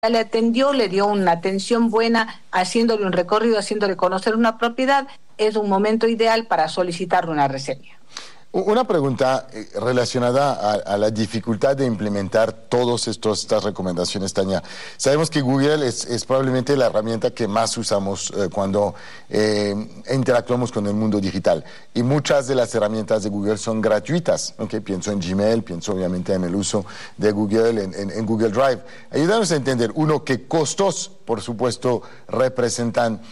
le atendió, le dio una atención buena, haciéndole un recorrido, haciéndole conocer una propiedad, es un momento ideal para solicitarle una reseña. Una pregunta relacionada a la dificultad de implementar todas estas recomendaciones, Tania. Sabemos que Google es probablemente la herramienta que más usamos cuando interactuamos con el mundo digital. Y muchas de las herramientas de Google son gratuitas. ¿Okay? Pienso en Gmail, pienso obviamente en el uso de Google, en Google Drive. Ayúdanos a entender, uno, qué costos, por supuesto, representan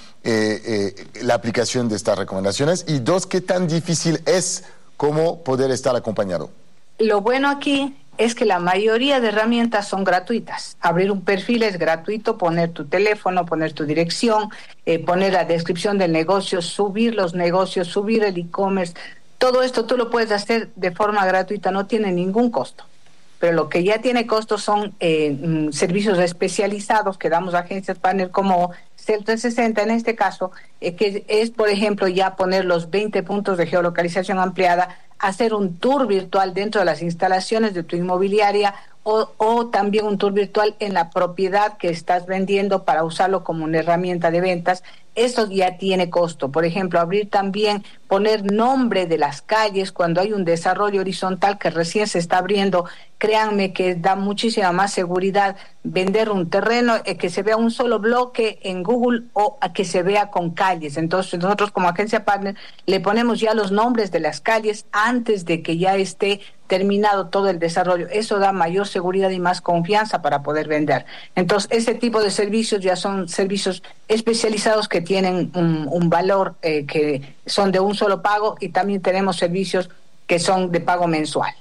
la aplicación de estas recomendaciones. Y dos, qué tan difícil es cómo poder estar acompañado. Lo bueno aquí es que la mayoría de herramientas son gratuitas. Abrir un perfil es gratuito, poner tu teléfono, poner tu dirección, poner la descripción del negocio, subir los negocios, subir el e-commerce. Todo esto tú lo puedes hacer de forma gratuita, no tiene ningún costo. Pero lo que ya tiene costo son servicios especializados que damos a agencias partner como CEL 360 en este caso, que es, por ejemplo, ya poner los 20 puntos de geolocalización ampliada, hacer un tour virtual dentro de las instalaciones de tu inmobiliaria o también un tour virtual en la propiedad que estás vendiendo para usarlo como una herramienta de ventas. Eso ya tiene costo. Por ejemplo, abrir también, poner nombre de las calles cuando hay un desarrollo horizontal que recién se está abriendo. Créanme que da muchísima más seguridad vender un terreno, que se vea un solo bloque en Google o a que se vea con calles. Entonces nosotros como agencia partner le ponemos ya los nombres de las calles antes de que ya esté terminado todo el desarrollo. Eso da mayor seguridad y más confianza para poder vender. Entonces ese tipo de servicios ya son servicios especializados que tienen un valor que son de un solo pago, y también tenemos servicios que son de pago mensual.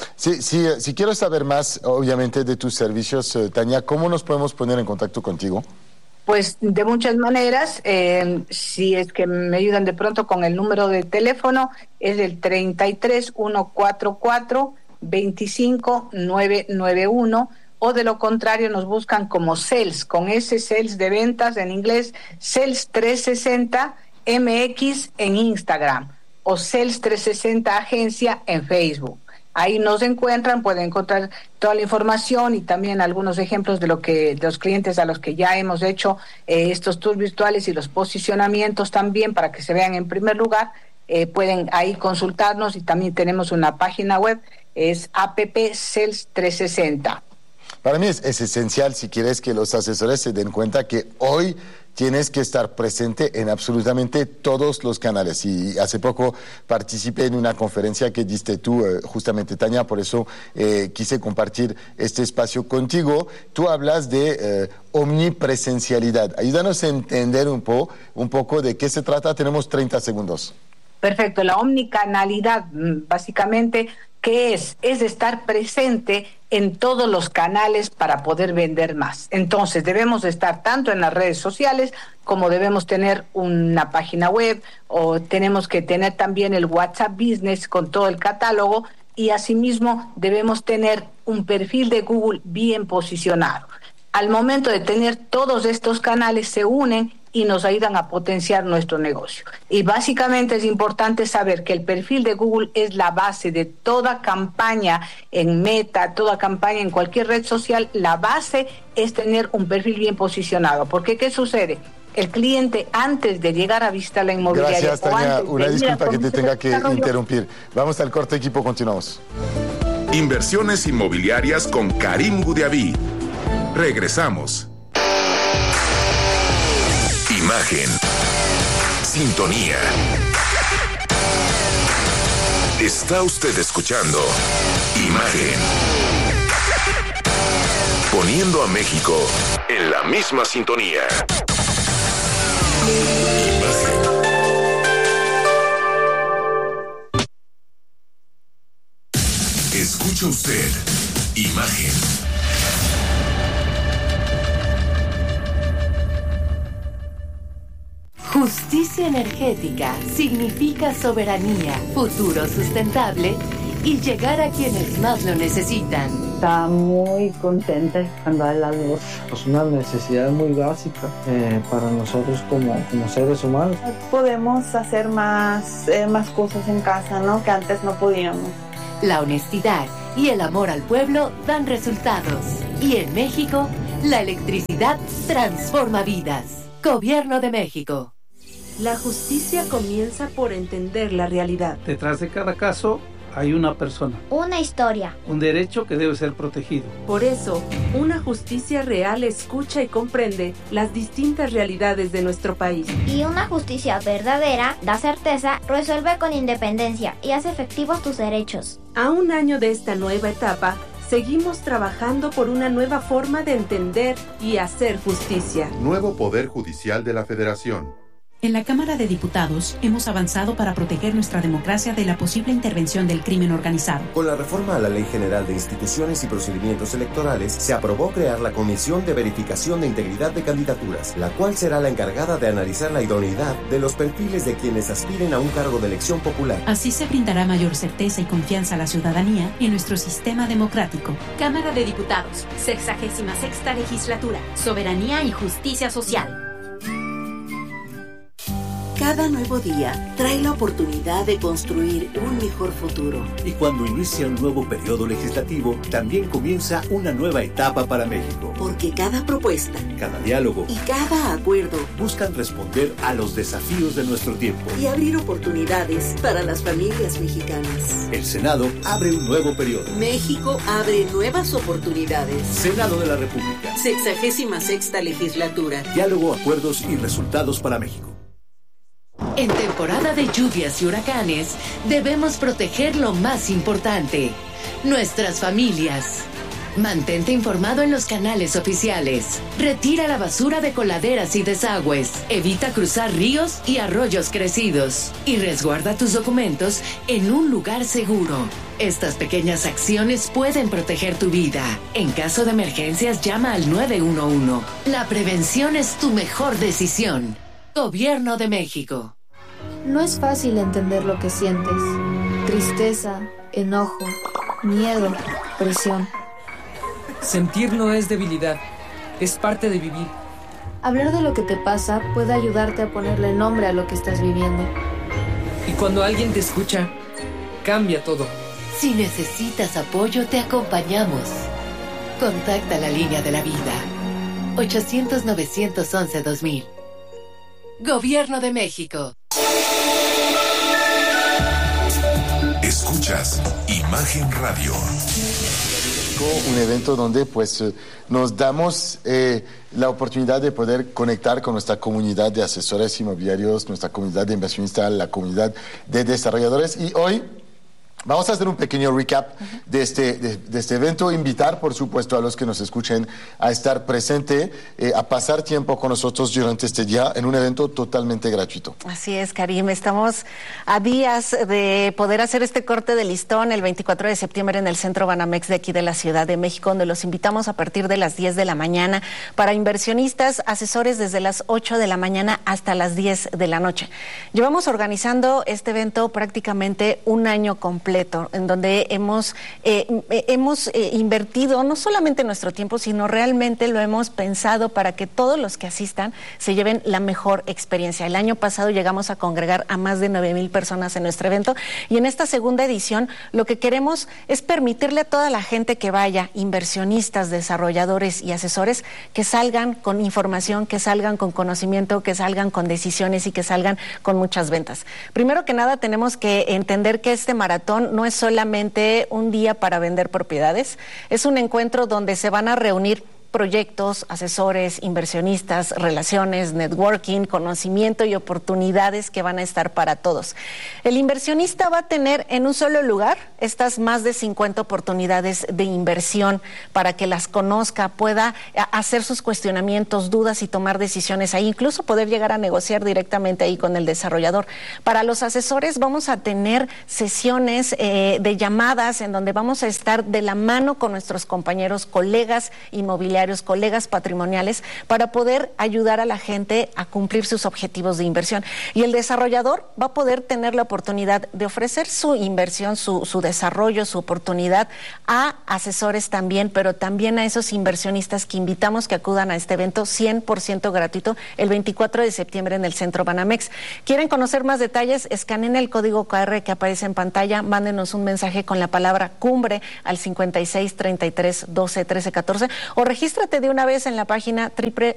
Si quiero saber más, obviamente, de tus servicios, Tania, ¿cómo nos podemos poner en contacto contigo? Pues de muchas maneras. Si es que me ayudan de pronto con el número de teléfono, es el 33 144 25 991, o de lo contrario nos buscan como Sales, con ese Sales de ventas en inglés, Sales 360 MX en Instagram o Sales 360 Agencia en Facebook. Ahí nos encuentran, pueden encontrar toda la información y también algunos ejemplos de lo que los clientes a los que ya hemos hecho estos tours virtuales y los posicionamientos también para que se vean en primer lugar. Pueden ahí consultarnos, y también tenemos una página web, es app Sales 360. Para mí es esencial, si quieres que los asesores se den cuenta que hoy tienes que estar presente en absolutamente todos los canales. Y hace poco participé en una conferencia que diste tú, justamente, Tania, por eso quise compartir este espacio contigo. Tú hablas de omnipresencialidad. Ayúdanos a entender un poco de qué se trata. Tenemos 30 segundos. Perfecto. La omnicanalidad, básicamente, ¿qué es? Es estar presente en todos los canales para poder vender más. Entonces debemos estar tanto en las redes sociales como debemos tener una página web, o tenemos que tener también el WhatsApp Business con todo el catálogo, y asimismo debemos tener un perfil de Google bien posicionado. Al momento de tener todos estos canales se unen y nos ayudan a potenciar nuestro negocio. Y básicamente es importante saber que el perfil de Google es la base de toda campaña en Meta, toda campaña en cualquier red social. La base es tener un perfil bien posicionado. Porque ¿qué sucede? El cliente, antes de llegar a visitar la inmobiliaria... Gracias, Tania. Una disculpa que te tenga que interrumpir. Vamos al corte, equipo, continuamos. Inversiones inmobiliarias con Karim Goudiaby. Regresamos. Imagen. Sintonía. Está usted escuchando Imagen. Poniendo a México en la misma sintonía. Imagen. Escucha usted Imagen. Justicia energética significa soberanía, futuro sustentable y llegar a quienes más lo necesitan. Está muy contenta cuando hay la luz. Es una necesidad muy básica para nosotros como seres humanos. Podemos hacer más cosas en casa, ¿no? Que antes no podíamos. La honestidad y el amor al pueblo dan resultados. Y en México La electricidad transforma vidas. Gobierno de México. La justicia comienza por entender la realidad. Detrás de cada caso hay una persona. Una historia. Un derecho que debe ser protegido. Por eso, una justicia real escucha y comprende las distintas realidades de nuestro país. Y una justicia verdadera da certeza, resuelve con independencia y hace efectivos tus derechos. A un año de esta nueva etapa, seguimos trabajando por una nueva forma de entender y hacer justicia. Nuevo Poder Judicial de la Federación. En la Cámara de Diputados hemos avanzado para proteger nuestra democracia de la posible intervención del crimen organizado. Con la reforma a la Ley General de Instituciones y Procedimientos Electorales, se aprobó crear la Comisión de Verificación de Integridad de Candidaturas, la cual será la encargada de analizar la idoneidad de los perfiles de quienes aspiren a un cargo de elección popular. Así se brindará mayor certeza y confianza a la ciudadanía en nuestro sistema democrático. Cámara de Diputados, 66ª Legislatura, Soberanía y Justicia Social. Cada nuevo día trae la oportunidad de construir un mejor futuro. Y cuando inicia un nuevo periodo legislativo, también comienza una nueva etapa para México. Porque cada propuesta, cada diálogo y cada acuerdo buscan responder a los desafíos de nuestro tiempo y abrir oportunidades para las familias mexicanas. El Senado abre un nuevo periodo. México abre nuevas oportunidades. Senado de la República. 66ª Legislatura. Diálogo, acuerdos y resultados para México. En temporada de lluvias y huracanes, debemos proteger lo más importante, nuestras familias. Mantente informado en los canales oficiales. Retira la basura de coladeras y desagües. Evita cruzar ríos y arroyos crecidos. Y resguarda tus documentos en un lugar seguro. Estas pequeñas acciones pueden proteger tu vida. En caso de emergencias, llama al 911. La prevención es tu mejor decisión. Gobierno de México. No es fácil entender lo que sientes. Tristeza, enojo, miedo, presión. Sentir no es debilidad, es parte de vivir. Hablar de lo que te pasa puede ayudarte a ponerle nombre a lo que estás viviendo. Y cuando alguien te escucha, cambia todo. Si necesitas apoyo, te acompañamos. Contacta la línea de la vida. 800-911-2000. Gobierno de México. Escuchas Imagen Radio. Un evento donde pues nos damos la oportunidad de poder conectar con nuestra comunidad de asesores inmobiliarios, nuestra comunidad de inversionistas, la comunidad de desarrolladores. Y hoy vamos a hacer un pequeño recap de este evento. Invitar, por supuesto, a los que nos escuchen a estar presente, a pasar tiempo con nosotros durante este día en un evento totalmente gratuito. Así es, Karim. Estamos a días de poder hacer este corte de listón el 24 de septiembre en el Centro Banamex de aquí de la Ciudad de México, donde los invitamos a partir de las 10 de la mañana para inversionistas, asesores desde las 8 de la mañana hasta las 10 de la noche. Llevamos organizando este evento prácticamente un año completo, en donde hemos invertido no solamente nuestro tiempo, sino realmente lo hemos pensado para que todos los que asistan se lleven la mejor experiencia. El año pasado llegamos a congregar a más de 9,000 personas en nuestro evento y en esta segunda edición lo que queremos es permitirle a toda la gente que vaya, inversionistas, desarrolladores y asesores, que salgan con información, que salgan con conocimiento, que salgan con decisiones y que salgan con muchas ventas. Primero que nada tenemos que entender que este maratón no es solamente un día para vender propiedades, es un encuentro donde se van a reunir proyectos, asesores, inversionistas, relaciones, networking, conocimiento y oportunidades que van a estar para todos. El inversionista va a tener en un solo lugar estas más de 50 oportunidades de inversión para que las conozca, pueda hacer sus cuestionamientos, dudas y tomar decisiones ahí, incluso poder llegar a negociar directamente ahí con el desarrollador. Para los asesores vamos a tener sesiones de llamadas en donde vamos a estar de la mano con nuestros compañeros, colegas inmobiliarios, colegas patrimoniales, para poder ayudar a la gente a cumplir sus objetivos de inversión. Y el desarrollador va a poder tener la oportunidad de ofrecer su inversión, su desarrollo, su oportunidad a asesores también, pero también a esos inversionistas que invitamos que acudan a este evento 100% gratuito el 24 de septiembre en el Centro Banamex. ¿Quieren conocer más detalles? Escaneen el código QR que aparece en pantalla, mándenos un mensaje con la palabra cumbre al 56 33 12 13 14 o regístrense Regístrate de una vez en la página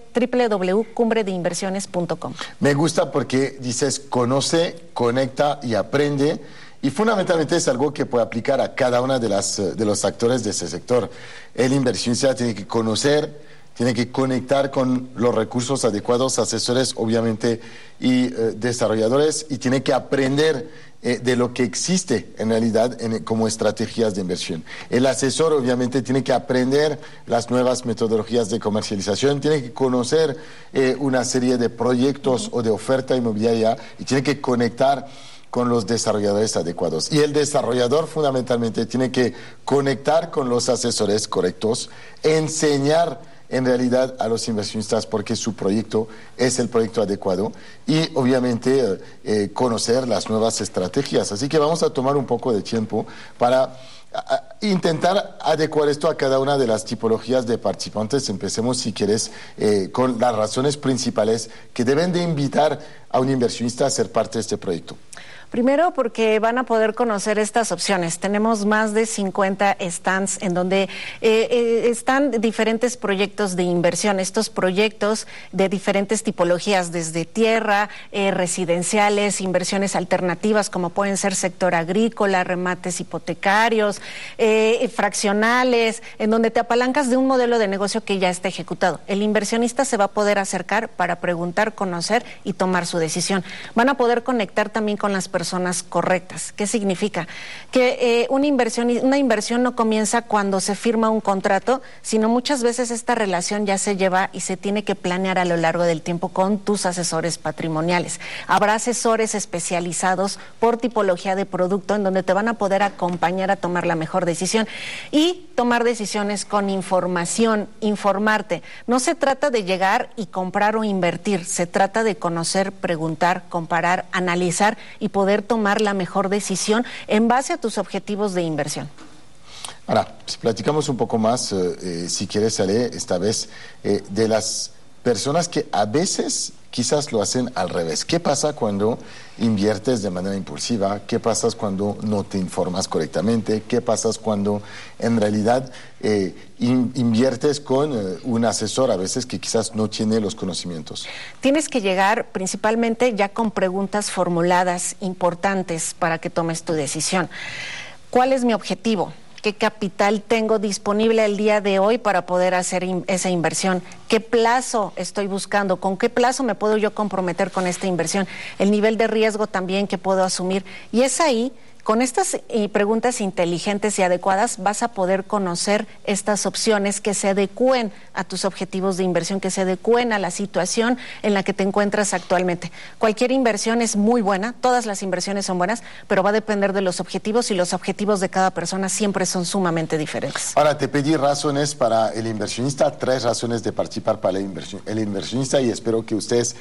www.cumbredeinversiones.com. Me gusta porque dices conoce, conecta y aprende. Y fundamentalmente es algo que puede aplicar a cada uno de los actores de ese sector. El inversionista tiene que conocer, tiene que conectar con los recursos adecuados, asesores obviamente y desarrolladores, y tiene que aprender de lo que existe en realidad como estrategias de inversión. El asesor obviamente tiene que aprender las nuevas metodologías de comercialización, tiene que conocer una serie de proyectos o de oferta inmobiliaria y tiene que conectar con los desarrolladores adecuados. Y el desarrollador fundamentalmente tiene que conectar con los asesores correctos, enseñar en realidad a los inversionistas porque su proyecto es el proyecto adecuado y obviamente conocer las nuevas estrategias. Así que vamos a tomar un poco de tiempo para intentar adecuar esto a cada una de las tipologías de participantes. Empecemos, si quieres, con las razones principales que deben de invitar a un inversionista a ser parte de este proyecto. Primero, porque van a poder conocer estas opciones. Tenemos más de 50 stands en donde están diferentes proyectos de inversión. Estos proyectos de diferentes tipologías, desde tierra, residenciales, inversiones alternativas, como pueden ser sector agrícola, remates hipotecarios, fraccionales, en donde te apalancas de un modelo de negocio que ya está ejecutado. El inversionista se va a poder acercar para preguntar, conocer y tomar su decisión. Van a poder conectar también con las personas correctas. ¿Qué significa? Que una inversión no comienza cuando se firma un contrato, sino muchas veces esta relación ya se lleva y se tiene que planear a lo largo del tiempo con tus asesores patrimoniales. Habrá asesores especializados por tipología de producto en donde te van a poder acompañar a tomar la mejor decisión y tomar decisiones con información, informarte. No se trata de llegar y comprar o invertir, se trata de conocer, preguntar, comparar, analizar y poder tomar la mejor decisión en base a tus objetivos de inversión. Ahora, si platicamos un poco más, si quieres, Ale, esta vez, de las personas que a veces quizás lo hacen al revés. ¿Qué pasa cuando inviertes de manera impulsiva? ¿Qué pasa cuando no te informas correctamente? ¿Qué pasa cuando en realidad inviertes con un asesor a veces que quizás no tiene los conocimientos? Tienes que llegar principalmente ya con preguntas formuladas importantes para que tomes tu decisión. ¿Cuál es mi objetivo? ¿Qué capital tengo disponible el día de hoy para poder hacer esa inversión? ¿Qué plazo estoy buscando? ¿Con qué plazo me puedo yo comprometer con esta inversión? El nivel de riesgo también que puedo asumir. Y es ahí, con estas preguntas inteligentes y adecuadas, vas a poder conocer estas opciones que se adecúen a tus objetivos de inversión, que se adecúen a la situación en la que te encuentras actualmente. Cualquier inversión es muy buena, todas las inversiones son buenas, pero va a depender de los objetivos y los objetivos de cada persona siempre son sumamente diferentes. Ahora, te pedí razones para el inversionista, 3 razones de participar para el inversionista y espero que ustedes,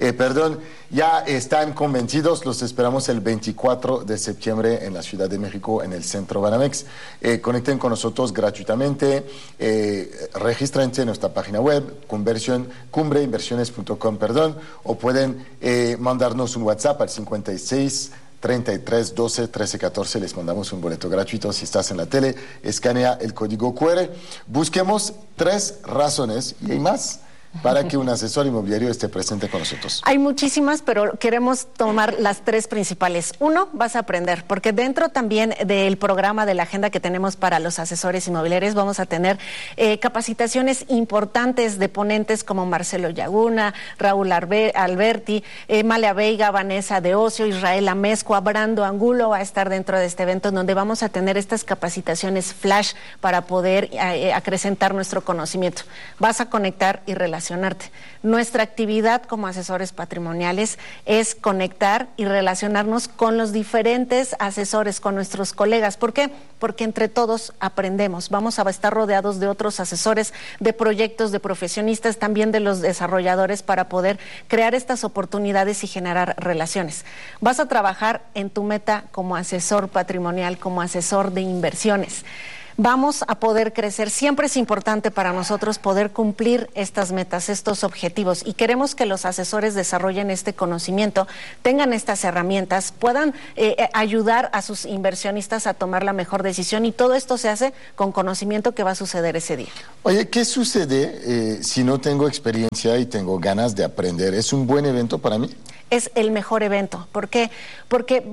ya están convencidos. Los esperamos el 24 de septiembre en la Ciudad de México, en el Centro Banamex. Conecten con nosotros gratuitamente, regístrense en nuestra página web, cumbreinversiones.com, o pueden mandarnos un WhatsApp al 56 33 12 13 14. Les mandamos un boleto gratuito. Si estás en la tele, escanea el código QR. Busquemos 3 razones, y hay más, para que un asesor inmobiliario esté presente con nosotros. Hay muchísimas, pero queremos tomar las 3 principales. 1, vas a aprender, porque dentro también del programa de la agenda que tenemos para los asesores inmobiliarios vamos a tener capacitaciones importantes de ponentes como Marcelo Llaguna, Raúl Alberti, Malia Veiga, Vanessa de Ocio, Israel Amezcua, Brando Angulo va a estar dentro de este evento, en donde vamos a tener estas capacitaciones flash para poder acrecentar nuestro conocimiento. Vas a conectar y relacionarte. Nuestra actividad como asesores patrimoniales es conectar y relacionarnos con los diferentes asesores, con nuestros colegas. ¿Por qué? Porque entre todos aprendemos. Vamos a estar rodeados de otros asesores, de proyectos, de profesionistas, también de los desarrolladores, para poder crear estas oportunidades y generar relaciones. Vas a trabajar en tu meta como asesor patrimonial, como asesor de inversiones. vamos a poder crecer. Siempre es importante para nosotros poder cumplir estas metas, estos objetivos, y queremos que los asesores desarrollen este conocimiento, tengan estas herramientas, puedan ayudar a sus inversionistas a tomar la mejor decisión, y todo esto se hace con conocimiento que va a suceder ese día. Oye, ¿qué sucede si no tengo experiencia y tengo ganas de aprender? ¿Es un buen evento para mí? Es el mejor evento. ¿Por qué? Porque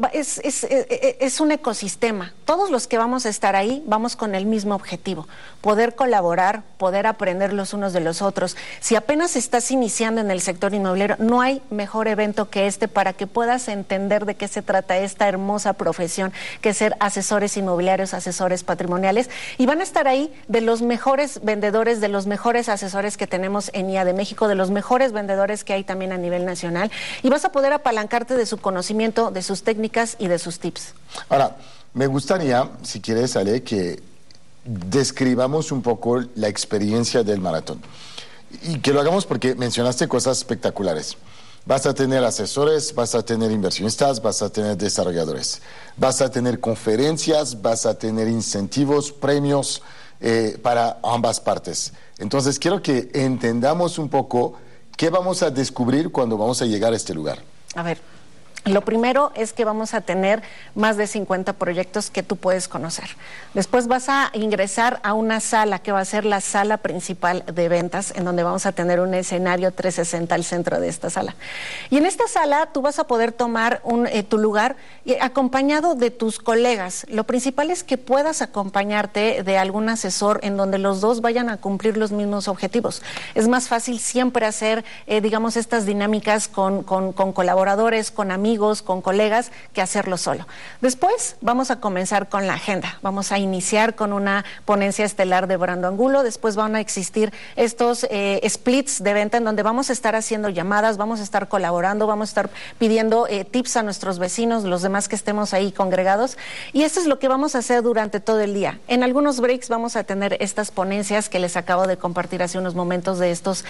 es un ecosistema. Todos los que vamos a estar ahí vamos con el mismo objetivo: poder colaborar, poder aprender los unos de los otros. Si apenas estás iniciando en el sector inmobiliario, no hay mejor evento que este para que puedas entender de qué se trata esta hermosa profesión que es ser asesores inmobiliarios, asesores patrimoniales. Y van a estar ahí de los mejores vendedores, de los mejores asesores que tenemos en IA de México, de los mejores vendedores que hay también a nivel nacional. Y vas a poder apalancarte de su conocimiento, de sus técnicas y de sus tips. Ahora, me gustaría, si quieres, Ale, que describamos un poco la experiencia del maratón. Y que lo hagamos porque mencionaste cosas espectaculares. Vas a tener asesores, vas a tener inversionistas, vas a tener desarrolladores, vas a tener conferencias, vas a tener incentivos, premios para ambas partes. Entonces, quiero que entendamos un poco qué vamos a descubrir cuando vamos a llegar a este lugar. A ver, lo primero es que vamos a tener más de 50 proyectos que tú puedes conocer. Después vas a ingresar a una sala que va a ser la sala principal de ventas, en donde vamos a tener un escenario 360 al centro de esta sala. Y en esta sala tú vas a poder tomar tu lugar acompañado de tus colegas. Lo principal es que puedas acompañarte de algún asesor en donde los dos vayan a cumplir los mismos objetivos. Es más fácil siempre hacer, digamos, estas dinámicas con colaboradores, con amigos, con colegas, que hacerlo solo. Después vamos a comenzar con la agenda. Vamos a iniciar con una ponencia estelar de Brando Angulo. Después van a existir estos splits de venta en donde vamos a estar haciendo llamadas, vamos a estar colaborando, vamos a estar pidiendo tips a nuestros vecinos, los demás que estemos ahí congregados. Y esto es lo que vamos a hacer durante todo el día. En algunos breaks vamos a tener estas ponencias que les acabo de compartir hace unos momentos de estos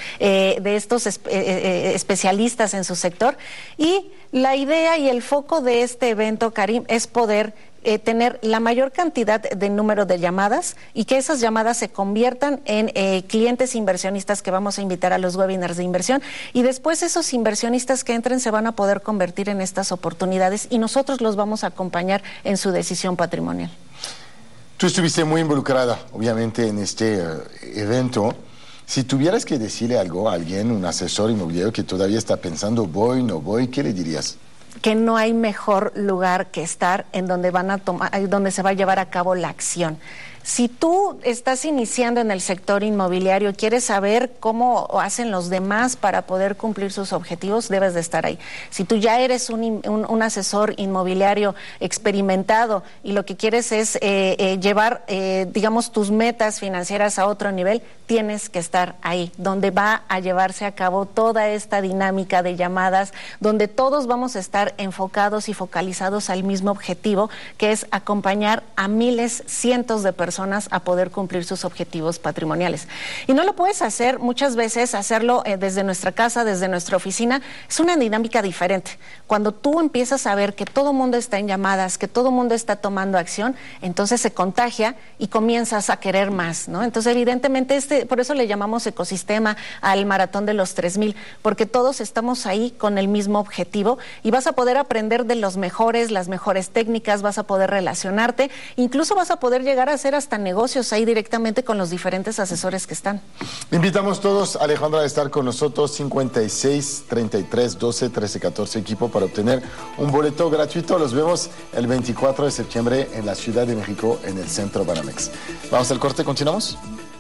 especialistas en su sector. Y la idea y el foco de este evento, Karim, es poder tener la mayor cantidad de número de llamadas y que esas llamadas se conviertan en clientes inversionistas que vamos a invitar a los webinars de inversión, y después esos inversionistas que entren se van a poder convertir en estas oportunidades y nosotros los vamos a acompañar en su decisión patrimonial. Tú estuviste muy involucrada, obviamente, en este evento. Si tuvieras que decirle algo a alguien, un asesor inmobiliario que todavía está pensando, voy, no voy, ¿qué le dirías? Que no hay mejor lugar que estar en donde donde se va a llevar a cabo la acción. Si tú estás iniciando en el sector inmobiliario, quieres saber cómo hacen los demás para poder cumplir sus objetivos, debes de estar ahí. Si tú ya eres un asesor inmobiliario experimentado y lo que quieres es llevar, digamos, tus metas financieras a otro nivel, tienes que estar ahí, donde va a llevarse a cabo toda esta dinámica de llamadas, donde todos vamos a estar enfocados y focalizados al mismo objetivo, que es acompañar a miles, cientos de personas a poder cumplir sus objetivos patrimoniales. Y no lo puedes hacer, muchas veces hacerlo desde nuestra casa, desde nuestra oficina, es una dinámica diferente. Cuando tú empiezas a ver que todo mundo está en llamadas, que todo mundo está tomando acción, entonces se contagia y comienzas a querer más, ¿no? Entonces, evidentemente, por eso le llamamos ecosistema al Maratón de los 3000, porque todos estamos ahí con el mismo objetivo y vas a poder aprender de los mejores, las mejores técnicas, vas a poder relacionarte, incluso vas a poder llegar a hacer hasta negocios ahí directamente con los diferentes asesores que están. Invitamos todos, Alejandra, a estar con nosotros, 56 33 12 13 14 equipo para obtener un boleto gratuito. Los vemos el 24 de septiembre en la Ciudad de México, en el Centro Banamex. Vamos al corte, ¿continuamos?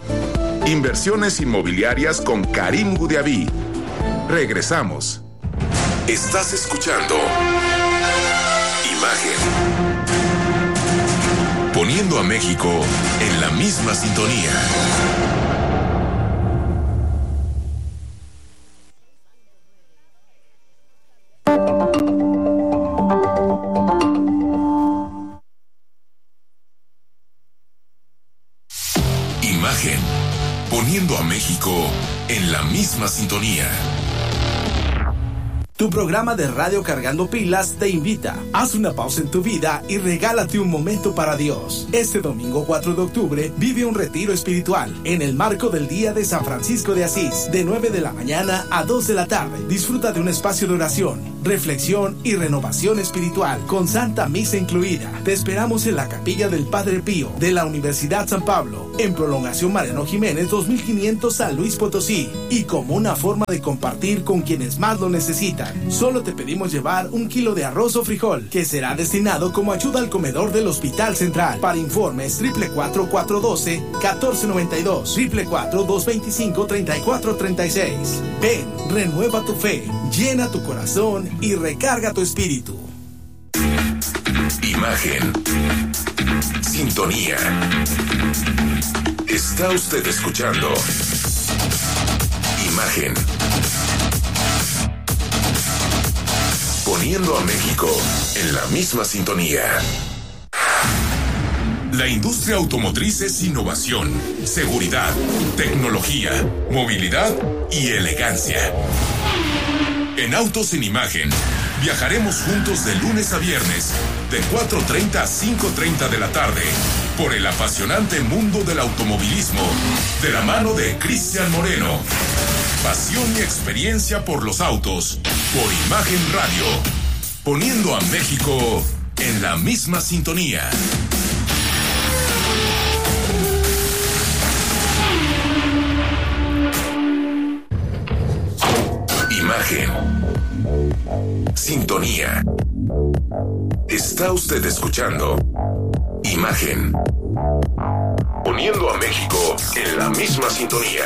Inversiones inmobiliarias con Karim Goudiaby. Regresamos. Estás escuchando Imagen. Poniendo a México en la misma sintonía. Imagen. Poniendo a México en la misma sintonía. Tu programa de radio Cargando Pilas te invita. Haz una pausa en tu vida y regálate un momento para Dios. Este domingo 4 de octubre vive un retiro espiritual en el marco del Día de San Francisco de Asís, de 9 de la mañana a 2 de la tarde. Disfruta de un espacio de oración, reflexión y renovación espiritual con Santa Misa incluida. Te esperamos en la Capilla del Padre Pío de la Universidad San Pablo, en Prolongación Mariano Jiménez 2500 San Luis Potosí, y como una forma de compartir con quienes más lo necesitan. Solo te pedimos llevar 1 kilo de arroz o frijol, que será destinado como ayuda al comedor del Hospital Central. Para informes 444-412-1492, 444-225-3436. Ven, renueva tu fe, llena tu corazón y recarga tu espíritu. Imagen. Sintonía. Está usted escuchando Imagen. Poniendo a México en la misma sintonía. La industria automotriz es innovación, seguridad, tecnología, movilidad y elegancia. En Autos en Imagen, viajaremos juntos de lunes a viernes, de 4:30 a 5:30 de la tarde, por el apasionante mundo del automovilismo, de la mano de Cristian Moreno. Pasión y experiencia por los autos, por Imagen Radio, poniendo a México en la misma sintonía. Imagen. Sintonía. Está usted escuchando Imagen. Poniendo a México en la misma sintonía.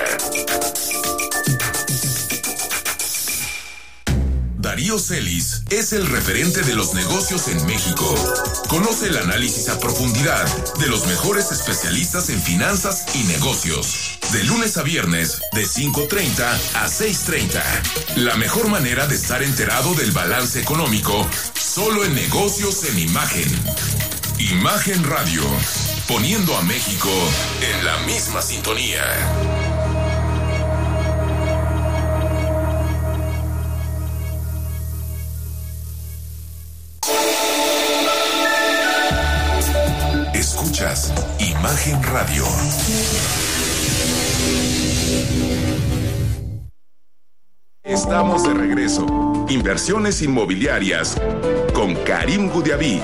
Darío Celis es el referente de los negocios en México. Conoce el análisis a profundidad de los mejores especialistas en finanzas y negocios. De lunes a viernes, de 5:30 a 6:30. La mejor manera de estar enterado del balance económico, solo en Negocios en Imagen. Imagen Radio, poniendo a México en la misma sintonía. Escuchas Imagen Radio. Estamos de regreso. Inversiones inmobiliarias con Karim Goudiaby.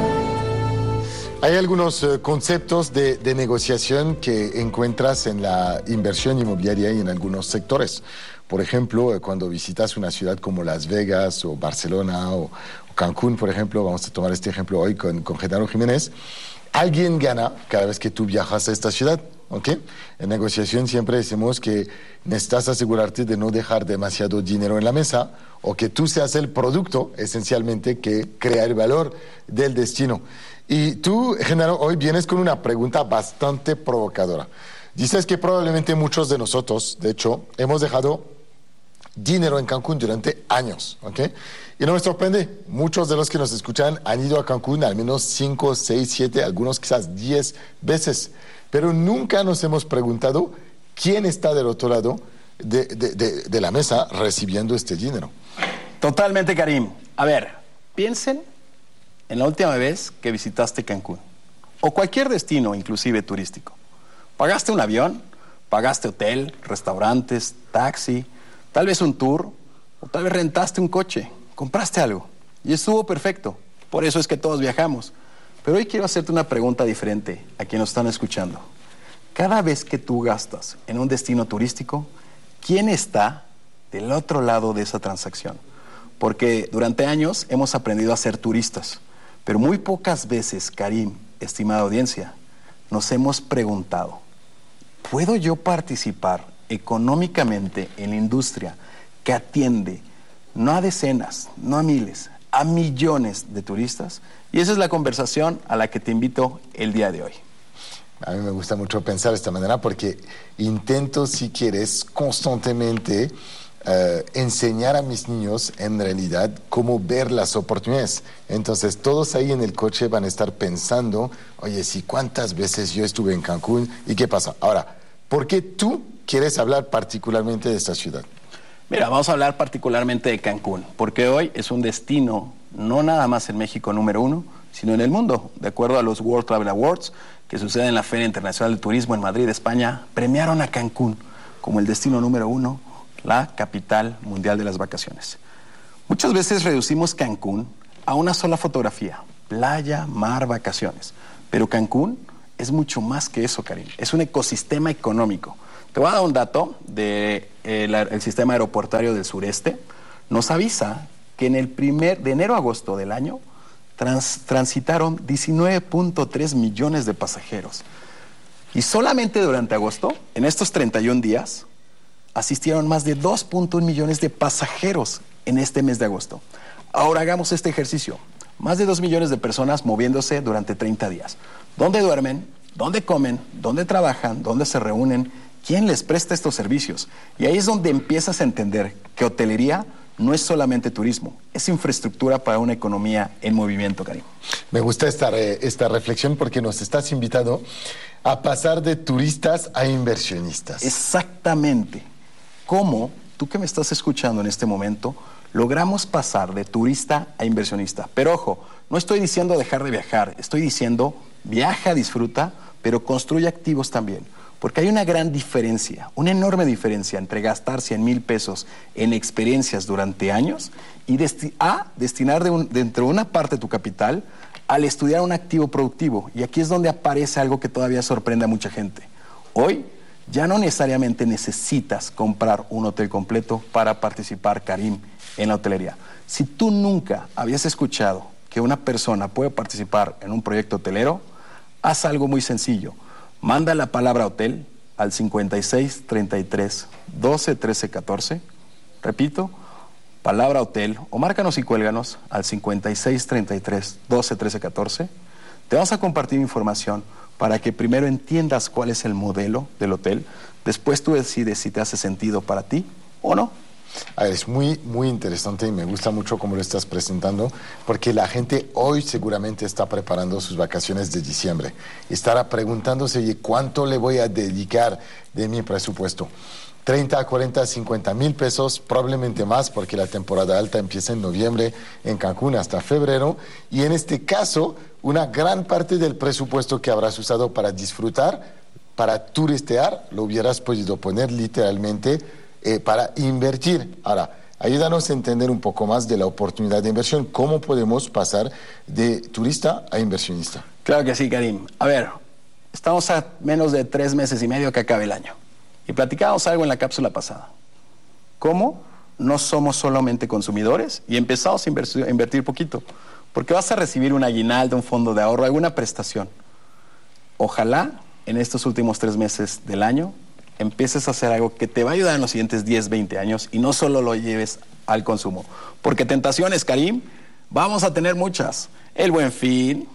Hay algunos conceptos de negociación que encuentras en la inversión inmobiliaria y en algunos sectores. Por ejemplo, cuando visitas una ciudad como Las Vegas o Barcelona o Cancún, por ejemplo, vamos a tomar este ejemplo hoy con Genaro Jiménez, alguien gana cada vez que tú viajas a esta ciudad. ¿Ok? En negociación siempre decimos que necesitas asegurarte de no dejar demasiado dinero en la mesa o que tú seas el producto, esencialmente, que crea el valor del destino. Y tú, Genaro, hoy vienes con una pregunta bastante provocadora. Dices que probablemente muchos de nosotros, de hecho, hemos dejado dinero en Cancún durante años, ¿ok? Y no me sorprende, muchos de los que nos escuchan han ido a Cancún al menos 5, 6, 7, algunos quizás 10 veces. Pero nunca nos hemos preguntado quién está del otro lado de la mesa recibiendo este dinero. Totalmente, Karim. A ver, piensen en la última vez que visitaste Cancún o cualquier destino, inclusive turístico. ¿Pagaste un avión? ¿Pagaste hotel, restaurantes, taxi, tal vez un tour? ¿O tal vez rentaste un coche? ¿Compraste algo? Y estuvo perfecto. Por eso es que todos viajamos. Pero hoy quiero hacerte una pregunta diferente a quienes nos están escuchando. Cada vez que tú gastas en un destino turístico, ¿quién está del otro lado de esa transacción? Porque durante años hemos aprendido a ser turistas, pero muy pocas veces, Karim, estimada audiencia, nos hemos preguntado, ¿puedo yo participar económicamente en la industria que atiende no a decenas, no a miles, a millones de turistas? Y esa es la conversación a la que te invito el día de hoy. A mí me gusta mucho pensar de esta manera porque intento, si quieres, constantemente enseñar a mis niños en realidad cómo ver las oportunidades. Entonces todos ahí en el coche van a estar pensando, oye, sí, ¿cuántas veces yo estuve en Cancún y qué pasa? Ahora, ¿por qué tú quieres hablar particularmente de esta ciudad? Mira, vamos a hablar particularmente de Cancún, porque hoy es un destino no nada más en México número 1, sino en el mundo. De acuerdo a los World Travel Awards, que suceden en la Feria Internacional de Turismo en Madrid, España, premiaron a Cancún como el destino número 1, la capital mundial de las vacaciones. Muchas veces reducimos Cancún a una sola fotografía, playa, mar, vacaciones. Pero Cancún es mucho más que eso, Karim. Es un ecosistema económico. Te voy a dar un dato del sistema aeroportuario del sureste. Nos avisa que en el de enero a agosto del año transitaron 19.3 millones de pasajeros. Y solamente durante agosto, en estos 31 días, asistieron más de 2.1 millones de pasajeros en este mes de agosto. Ahora hagamos este ejercicio. Más de 2 millones de personas moviéndose durante 30 días. ¿Dónde duermen? ¿Dónde comen? ¿Dónde trabajan? ¿Dónde se reúnen? ¿Quién les presta estos servicios? Y ahí es donde empiezas a entender que hotelería no es solamente turismo, es infraestructura para una economía en movimiento, Karim. Me gusta esta reflexión porque nos estás invitando a pasar de turistas a inversionistas. Exactamente. ¿Cómo, tú que me estás escuchando en este momento, logramos pasar de turista a inversionista? Pero ojo, no estoy diciendo dejar de viajar, estoy diciendo viaja, disfruta, pero construye activos también. Porque hay una gran diferencia, una enorme diferencia entre gastar 100,000 pesos en experiencias durante años y destinar dentro de una parte de tu capital al estudiar un activo productivo. Y aquí es donde aparece algo que todavía sorprende a mucha gente. Hoy ya no necesariamente necesitas comprar un hotel completo para participar, Karim, en la hotelería. Si tú nunca habías escuchado que una persona puede participar en un proyecto hotelero, haz algo muy sencillo. Manda la palabra hotel al 56 33 12 13 14. Repito, palabra hotel, o márcanos y cuélganos al 56 33 12 13 14. Te vamos a compartir información para que primero entiendas cuál es el modelo del hotel, después tú decides si te hace sentido para ti o no. A ver, es muy interesante y me gusta mucho cómo lo estás presentando, porque la gente hoy seguramente está preparando sus vacaciones de diciembre. Estará preguntándose, oye, ¿cuánto le voy a dedicar de mi presupuesto? 30, 40, 50 mil pesos, probablemente más, porque la temporada alta empieza en noviembre en Cancún hasta febrero. Y en este caso, una gran parte del presupuesto que habrás usado para disfrutar, para turistear, lo hubieras podido poner literalmente para invertir. Ahora, ayúdanos a entender un poco más de la oportunidad de inversión. ¿Cómo podemos pasar de turista a inversionista? Claro que sí, Karim. A ver, estamos a menos de 3 meses y medio que acabe el año. Y platicábamos algo en la cápsula pasada. ¿Cómo no somos solamente consumidores y empezamos a invertir poquito? Porque vas a recibir un aguinaldo, un fondo de ahorro, alguna prestación. Ojalá en estos últimos 3 meses del año empieces a hacer algo que te va a ayudar en los siguientes 10, 20 años y no solo lo lleves al consumo. Porque tentaciones, Karim, vamos a tener muchas. El Buen Fin,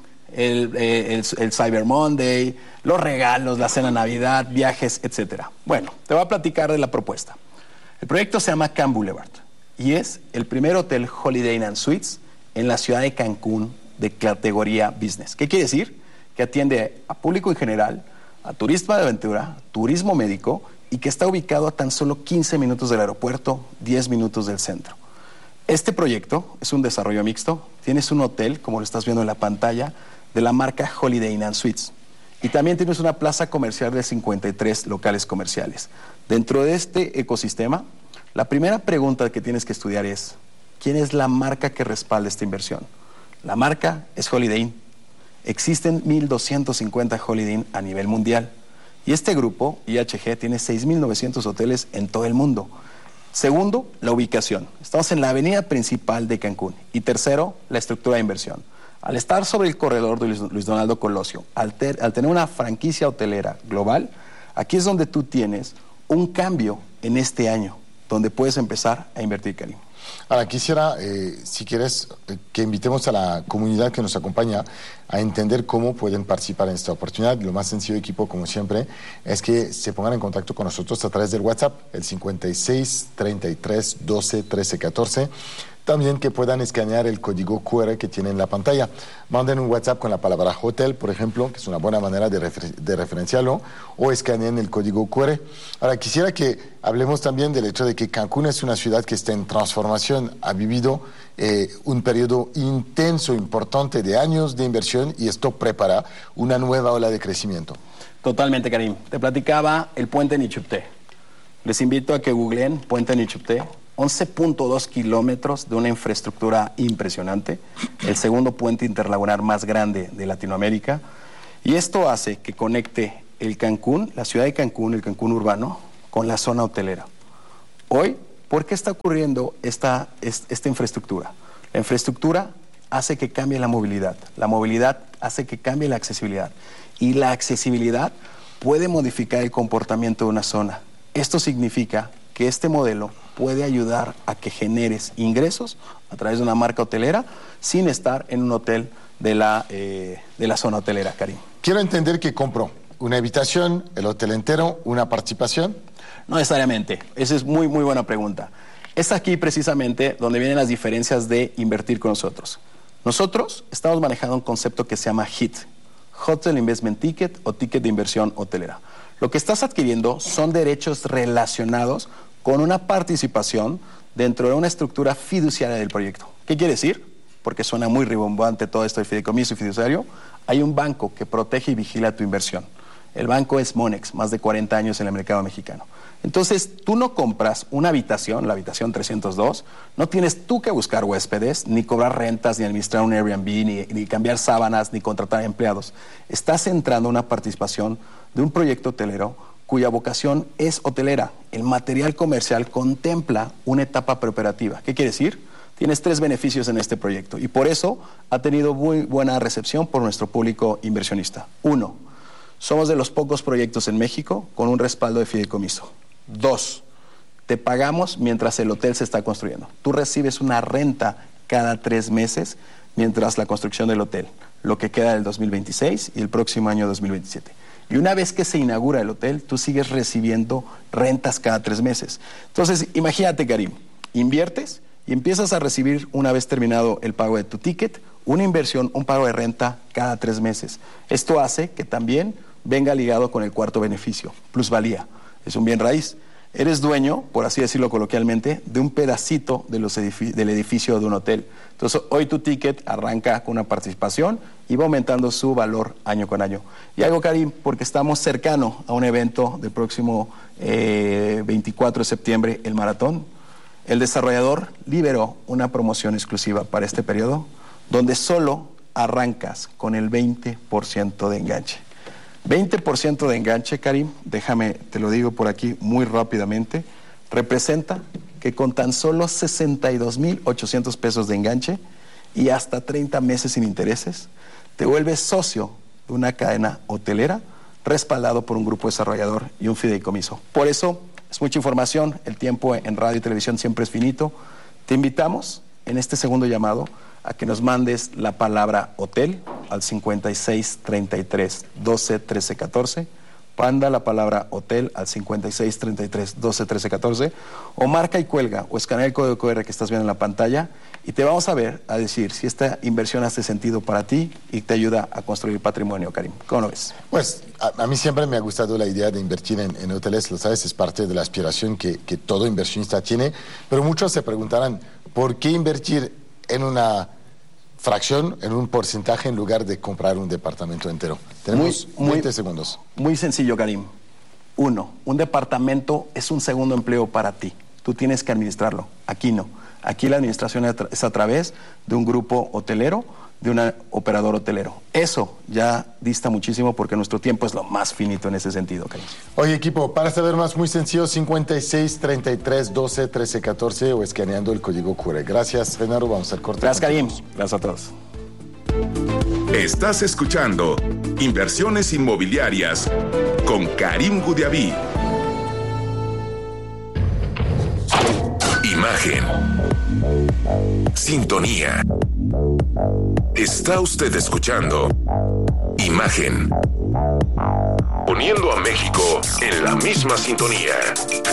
el Cyber Monday, los regalos, la cena de Navidad, viajes, etc. Bueno, te voy a platicar de la propuesta. El proyecto se llama Can Boulevard y es el primer hotel Holiday Inn & Suites en la ciudad de Cancún de categoría business. ¿Qué quiere decir? Que atiende a público en general, a turismo de aventura, turismo médico y que está ubicado a tan solo 15 minutos del aeropuerto, 10 minutos del centro. Este proyecto es un desarrollo mixto. Tienes un hotel, como lo estás viendo en la pantalla, de la marca Holiday Inn & Suites. Y también tienes una plaza comercial de 53 locales comerciales. Dentro de este ecosistema, la primera pregunta que tienes que estudiar es, ¿quién es la marca que respalda esta inversión? La marca es Holiday Inn. Existen 1,250 Holiday Inn a nivel mundial. Y este grupo, IHG, tiene 6,900 hoteles en todo el mundo. Segundo, la ubicación. Estamos en la avenida principal de Cancún. Y tercero, la estructura de inversión. Al estar sobre el corredor de Luis Donaldo Colosio, al tener una franquicia hotelera global, aquí es donde tú tienes un cambio en este año, donde puedes empezar a invertir, Karim. Ahora, quisiera, si quieres, que invitemos a la comunidad que nos acompaña a entender cómo pueden participar en esta oportunidad. Lo más sencillo, equipo, como siempre, es que se pongan en contacto con nosotros a través del WhatsApp, el 56 33 12 13 14. también que puedan escanear el código QR que tienen en la pantalla. Manden un WhatsApp con la palabra hotel, por ejemplo, que es una buena manera de referenciarlo, o escaneen el código QR. Ahora, quisiera que hablemos también del hecho de que Cancún es una ciudad que está en transformación, ha vivido un periodo intenso, importante de años de inversión, y esto prepara una nueva ola de crecimiento. Totalmente, Karim. Te platicaba el puente Nichupté. Les invito a que googleen puente Nichupté. 11.2 kilómetros de una infraestructura impresionante, el segundo puente interlagunar más grande de Latinoamérica, y esto hace que conecte el Cancún, la ciudad de Cancún, el Cancún urbano, con la zona hotelera. Hoy, ¿por qué está ocurriendo esta infraestructura? La infraestructura hace que cambie la movilidad hace que cambie la accesibilidad, y la accesibilidad puede modificar el comportamiento de una zona. Esto significa que este modelo puede ayudar a que generes ingresos a través de una marca hotelera sin estar en un hotel de la zona hotelera, Karim. Quiero entender que compro una habitación, el hotel entero, una participación. No necesariamente. Esa es muy buena pregunta. Es aquí precisamente donde vienen las diferencias de invertir con nosotros. Nosotros estamos manejando un concepto que se llama HIT, Hotel Investment Ticket, o ticket de inversión hotelera. Lo que estás adquiriendo son derechos relacionados con una participación dentro de una estructura fiduciaria del proyecto. ¿Qué quiere decir? Porque suena muy rimbombante todo esto de fideicomiso y fiduciario. Hay un banco que protege y vigila tu inversión. El banco es Monex, más de 40 años en el mercado mexicano. Entonces, tú no compras una habitación, la habitación 302, no tienes tú que buscar huéspedes, ni cobrar rentas, ni administrar un Airbnb, ni cambiar sábanas, ni contratar empleados. Estás entrando a una participación de un proyecto hotelero cuya vocación es hotelera. El material comercial contempla una etapa preoperativa. ¿Qué quiere decir? Tienes 3 beneficios en este proyecto, y por eso ha tenido muy buena recepción por nuestro público inversionista. 1, somos de los pocos proyectos en México con un respaldo de fideicomiso. 2, te pagamos mientras el hotel se está construyendo. Tú recibes una renta cada 3 meses mientras la construcción del hotel, lo que queda del 2026 y el próximo año 2027. Y una vez que se inaugura el hotel, tú sigues recibiendo rentas cada 3 meses. Entonces, imagínate, Karim, inviertes y empiezas a recibir, una vez terminado el pago de tu ticket, una inversión, un pago de renta cada 3 meses. Esto hace que también venga ligado con el cuarto beneficio, plusvalía. Es un bien raíz. Eres dueño, por así decirlo coloquialmente, de un pedacito de del edificio de un hotel. Entonces, hoy tu ticket arranca con una participación y va aumentando su valor año con año. Y algo, Karim, porque estamos cercano a un evento del próximo 24 de septiembre, el Maratón. El desarrollador liberó una promoción exclusiva para este periodo, donde solo arrancas con el 20% de enganche. 20% de enganche, Karim, déjame, te lo digo por aquí muy rápidamente, representa que con tan solo 62,800 pesos de enganche y hasta 30 meses sin intereses, te vuelves socio de una cadena hotelera respaldado por un grupo desarrollador y un fideicomiso. Por eso, es mucha información, el tiempo en radio y televisión siempre es finito. Te invitamos en este segundo llamado a que nos mandes la palabra hotel al 56 33 12 13 14. Manda la palabra hotel al 56 33 12 13 14, o marca y cuelga o escanea el código QR que estás viendo en la pantalla, y te vamos a decir si esta inversión hace sentido para ti y te ayuda a construir patrimonio, Karim. ¿Cómo lo ves? Pues a mí siempre me ha gustado la idea de invertir en hoteles, lo sabes, es parte de la aspiración que todo inversionista tiene, pero muchos se preguntarán, ¿por qué invertir en una fracción, en un porcentaje, en lugar de comprar un departamento entero? Tenemos 20 segundos. Muy sencillo, Karim. 1, un departamento es un segundo empleo para ti. Tú tienes que administrarlo. Aquí no. Aquí la administración es a través de un grupo hotelero, de un operador hotelero. Eso ya dista muchísimo porque nuestro tiempo es lo más finito en ese sentido, Karim. Oye, equipo, para saber más, muy sencillo, 56 33 12 13 14 o escaneando el código QR. Gracias, Genaro. Vamos al corte. Gracias, Karim. Gracias a todos. Estás escuchando Inversiones Inmobiliarias con Karim Goudiaby. Imagen. Sintonía. Está usted escuchando Imagen. Poniendo a México en la misma sintonía.